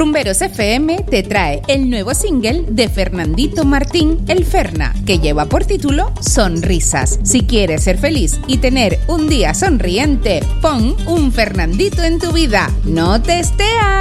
Rumberos FM te trae el nuevo single de Fernandito Martín, El Ferna, que lleva por título Sonrisas. Si quieres ser feliz y tener un día sonriente, pon un Fernandito en tu vida. ¡No te estés!